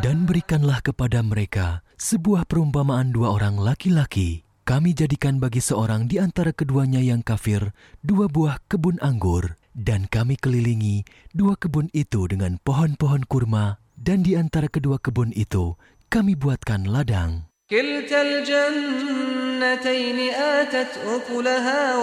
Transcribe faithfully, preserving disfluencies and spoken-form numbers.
Dan berikanlah kepada mereka sebuah perumpamaan dua orang laki-laki. Kami jadikan bagi seorang di antara keduanya yang kafir dua buah kebun anggur. Dan kami kelilingi dua kebun itu dengan pohon-pohon kurma. Dan di antara kedua kebun itu kami buatkan ladang.